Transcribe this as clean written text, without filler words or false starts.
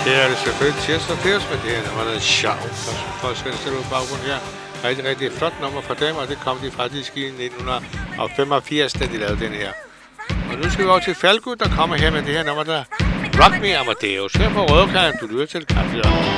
Det er det selvfølgelig Tears for Fears, men det her nummer, der er sjov. For at sætte på baggrund her. Rigtig, rigtig flot nummer fra dem, og det kom de faktisk i 1985, da de lavede den her. Og nu skal vi over til Falco, der kommer her med det her nummer, der Rock Me Amadeus. Her på Rødekæren, du lytter til Kaffe.